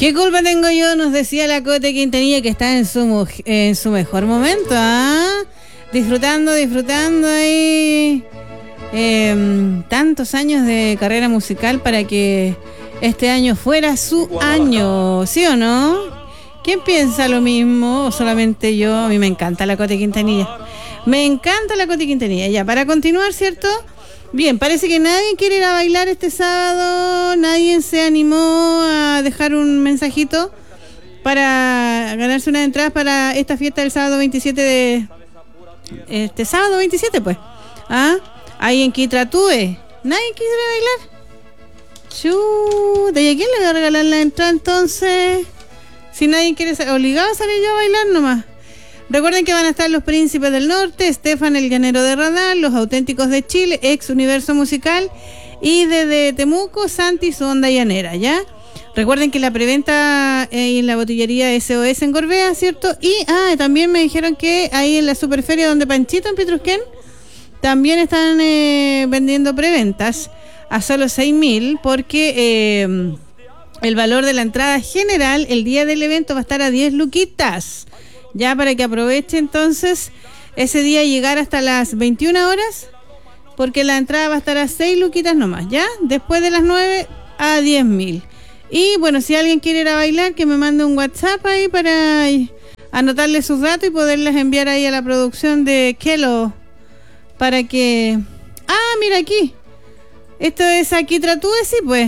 ¿Qué culpa tengo yo? Nos decía la Cote Quintanilla, que está en su mejor momento, ¿ah? Disfrutando ahí tantos años de carrera musical para que este año fuera su año, ¿sí o no? ¿Quién piensa lo mismo o solamente yo? A mí me encanta la Cote Quintanilla. Me encanta la Cote Quintanilla. Ya, para continuar, ¿cierto? Bien, parece que nadie quiere ir a bailar este sábado, nadie se animó a dejar un mensajito para ganarse unas entradas para esta fiesta del sábado 27 de... Este sábado 27, pues. ¿Ah? Ahí en Quitratúe. ¿Nadie quiere bailar? Chuta, ¿y a quién le voy a regalar la entrada entonces? Si nadie quiere ser obligado a salir yo a bailar nomás. Recuerden que van a estar los Príncipes del Norte, Estefan el Llanero de Radar, los Auténticos de Chile, Ex Universo Musical y desde Temuco, Santi, su onda llanera, ¿ya? Recuerden que la preventa en la botillería SOS en Gorbea, ¿cierto? Y también me dijeron que ahí en la Superferia donde Panchito en Petrusquén también están vendiendo preventas a solo 6.000 porque el valor de la entrada general el día del evento va a estar a 10 luquitas. Ya para que aproveche entonces ese día llegar hasta las 21 horas, porque la entrada va a estar a 6 luquitas nomás, ¿ya? Después de las 9 a 10.000. Y bueno, si alguien quiere ir a bailar, que me mande un WhatsApp ahí para anotarle sus datos y poderles enviar ahí a la producción de Kelo para que... mira aquí. Esto es Aquí Tratúe, sí pues.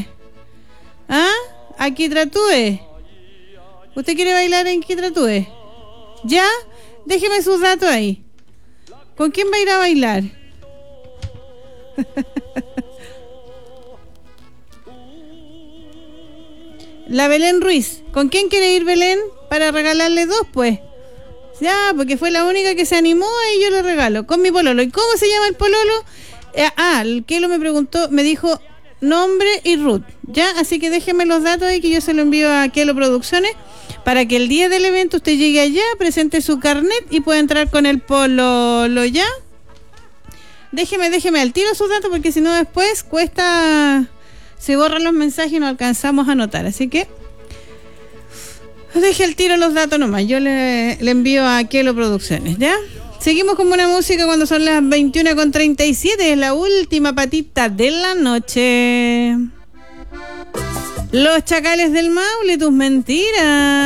Aquí Tratúe. ¿Usted quiere bailar en Aquí Tratúe? ¿Ya? Déjeme sus datos ahí. ¿Con quién va a ir a bailar? La Belén Ruiz. ¿Con quién quiere ir Belén? Para regalarle 2, pues. Ya, porque fue la única que se animó y yo le regalo. Con mi pololo. ¿Y cómo se llama el pololo? El Kelo me preguntó, me dijo nombre y root. Ya, así que déjeme los datos ahí que yo se lo envío a Kelo Producciones para que el día del evento usted llegue allá, presente su carnet y pueda entrar con el pololo, ¿ya? Déjeme al tiro sus datos porque si no después cuesta, se borran los mensajes y no alcanzamos a anotar, así que deje al tiro los datos nomás, yo le envío a Kelo Producciones, ¿ya? Seguimos con buena música cuando son las 21:37, es la última patita de la noche. Los Chacales del Maule, tus mentiras.